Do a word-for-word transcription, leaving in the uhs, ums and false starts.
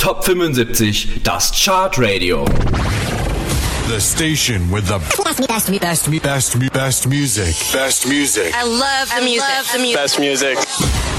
Top fünfundsiebzig, das Chart Radio. The station with the best, best, best, best, best, best music. Best music. I love the music. I love the music. Best music.